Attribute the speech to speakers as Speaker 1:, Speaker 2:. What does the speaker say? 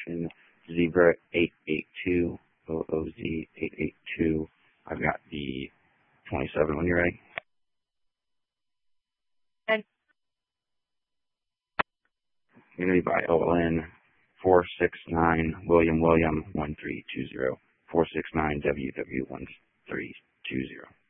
Speaker 1: Ocean Zebra 882, OOZ 882. I've got the 27 when you're ready.
Speaker 2: And
Speaker 1: Going to be by OLN 469 William 1320, 469 WW 1320.